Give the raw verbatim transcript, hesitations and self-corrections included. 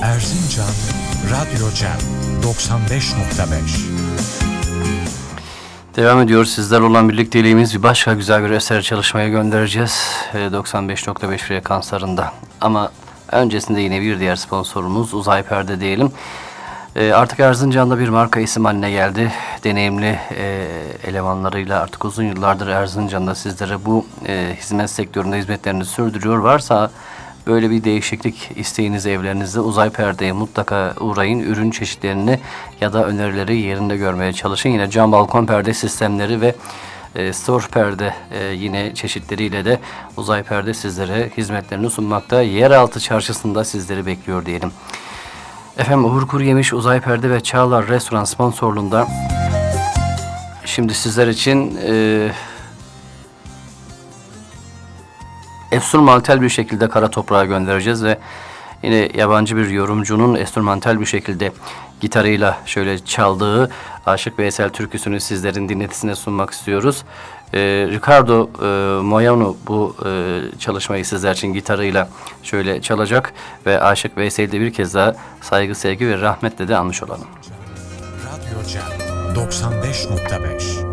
Erzincan Radyo Cem doksan beş nokta beş. Devam ediyor. Sizler olan birlikteliğimiz bir başka güzel bir eser çalışmaya göndereceğiz. doksan beş nokta beş frekanslarında. Ama öncesinde yine bir diğer sponsorumuz Uzay Perde diyelim. Artık Erzincan'da bir marka isim haline geldi. Deneyimli e, elemanlarıyla artık uzun yıllardır Erzincan'da sizlere bu e, hizmet sektöründe hizmetlerini sürdürüyor. Varsa böyle bir değişiklik isteğiniz evlerinizde Uzay Perde'ye mutlaka uğrayın. Ürün çeşitlerini ya da önerileri yerinde görmeye çalışın. Yine cam balkon perde sistemleri ve e, store perde e, yine çeşitleriyle de Uzay Perde sizlere hizmetlerini sunmakta. Yeraltı çarşısında sizleri bekliyor diyelim. Efendim Uğur Kuruyemiş, Uzay Perde ve Çağlar Restoran sponsorluğunda şimdi sizler için e, enstrümantal bir şekilde kara toprağa göndereceğiz ve yine yabancı bir yorumcunun enstrümantal bir şekilde gitarıyla şöyle çaldığı Aşık Veysel türküsünü sizlerin dinletisine sunmak istiyoruz. Ee, Ricardo e, Moyano bu e, çalışmayı sizler için gitarıyla şöyle çalacak ve Aşık Veysel'i de bir kez daha saygı, sevgi ve rahmetle de anmış olalım. Radyo Cem doksan beş nokta beş.